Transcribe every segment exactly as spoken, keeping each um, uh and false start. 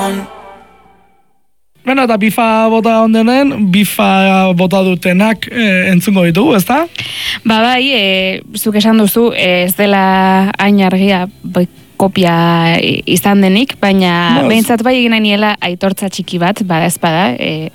Beno, eta bifa bota ondenen, bifa bota dutenak e, entzungo ditugu, ezta? Ba bai, e, zuk esan duzu, ez dela hain argia bai, kopia izan denik, baina behintzat bai egin nahi niela aitortza txiki bat, bada ezpada, e,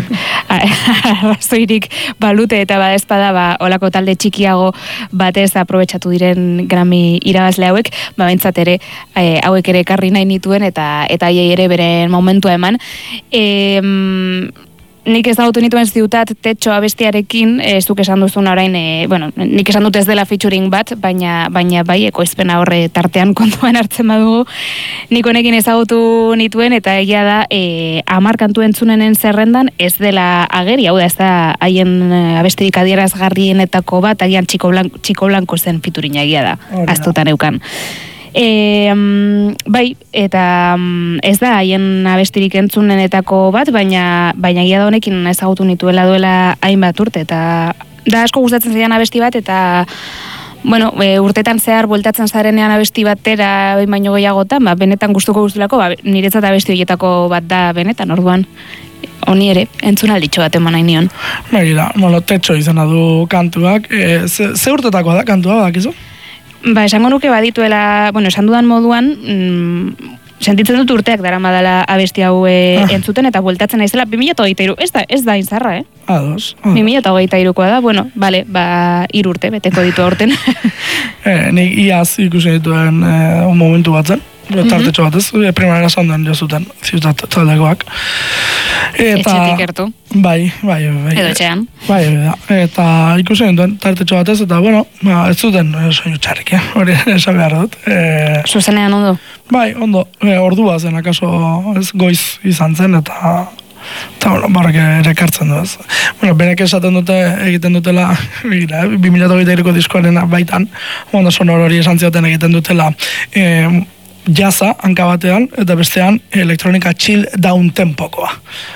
arrazoirik balute eta bada ezpada, ba, olako talde txikiago batez aprobetxatu diren Grammy irabazle hauek, ba behintzat ere e, hauek ere ekarri nahi nituen eta eta haiei ere beren momentua eman. E, nik ezagutu nituen ziutat Tetxo abestiarekin, e, zuk esan duzun orain, e, bueno, nik esan dut ez dela featuring bat, baina, baina bai, ekoizpena horre tartean kontuan hartzen badugu, nik honekin ezagutu nituen, eta egia da, e, hamar kantu entzunenen zerrendan ez dela ageri, hau da, ez da haien abestirik adierazgarrienetako bat, agian Txiko Blanco, Txiko Blanco zen featuring egia da, aztutan eukan. E, um, bai, eta um, ez da haien abestirik entzunenetako bat, baina baina egia da honekin ezagutu nituela duela hainbat urte, eta da asko gustatzen zaidan abesti bat, eta bueno, e, urtetan zehar bueltatzen zarenean abesti batera behin baino gehiagotan, ba, benetan gustuko guztulako, ba, niretzat abesti horietako bat da benetan, orduan honi ere, entzun alditxo bat eman nahi nion. Begira, bueno, Tetxo izena du kantuak, e, ze, ze urtetakoa da kantua, badakizu? Ba, esango nuke badituela, bueno, esan dudan moduan, mm, sentitzen dut urteak daramadala abesti hau e, ah. entzuten, eta bueltatzen naizela bi mila hogeita hiru, ez da, ez da inzarra, eh? Ados. bi mila hogeita hirukoa da, bueno, bale, ba, hiru urte, beteko ditu aurten. eh, nik iaz ikusi dituen eh, un momentu batzen, tartetxo batez, e, primarera zondan jo zuten, ziutat taldekoak. Eta, etxetik ertu. Bai, bai, bai. Edo etxean. Bai, da. Eta ikusi dituen tartetxo batez, eta bueno, ba, ez zuten e, soinu txarrik, eh? Hori esan behar dut. E, Zuzenean ondo? Bai, ondo, e, ordua zen, akaso ez goiz izan zen, eta eta bueno, barrak ere kartzen du ez. Bueno, berek esaten dute, egiten dutela, begira, bi mila hogeita hiruko diskoaren baitan, ondo sonor hori esan zioten egiten dutela, e, jaza hanka batean, eta bestean elektronika chill down tempokoa.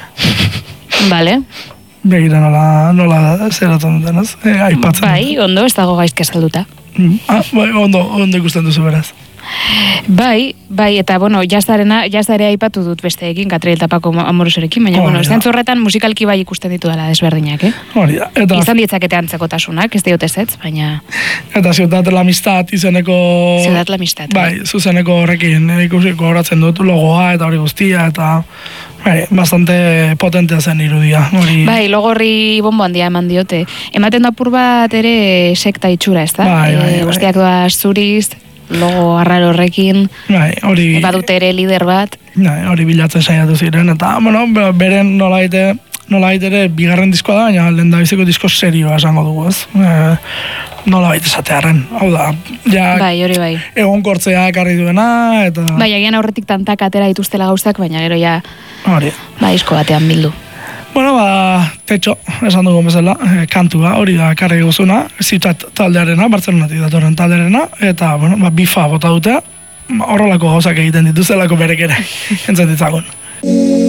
Vale. Begira nola, nola zeratzen duten, ez? E, aipatzen bai, dut. ondo, ez dago gaizke salduta. Mm. Ah, bai, ondo, ondo ikusten duzu beraz. Bai, bai, eta bueno, jazarena, jazare aipatu dut besteekin, Katriel Tapako amoroserekin, baina, oh, bueno, zentzu horretan musikalki bai ikusten ditu dela desberdinak, eh? Hori da. Eta izan ditzakete antzekotasunak, ez diote zetz, baina... Eta Ciutat la Amistad izeneko... Ciutat la Amistad. Bai, zuzeneko horrekin ikusiko horatzen dut logoa eta hori guztia, eta... Bai, bastante potentea zen irudia. Hori... Bai, logo horri bombo handia eman diote. Ematen da apur bat ere sekta itxura, ez da? Bai, bai, bai. Guztiak doa zuriz, logo arraro horrekin, bai, hori... badute ere lider bat. Bai, hori bilatzen saiatu ziren, eta, bueno, beren nola ere, nola ere bigarren diskoa da, baina lehen da biziko disko serioa esango dugu, ez? E, nola baita esatearen, hau da, ja... Bai, hori bai. Egonkortzea ekarri duena, eta... Bai, agian aurretik tantak atera dituztela gauzak, baina gero ja... Hori. Ba, disko batean bildu. Bueno, ba, Tetxo, esan dugu bezala, e, kantua, hori da karri guzuna, Ziutat taldearena, Bartzelonatik datorren taldearena, eta, bueno, ba, bifa bota dute, horrelako gauzak egiten dituzelako berek ere, entzat ditzagun.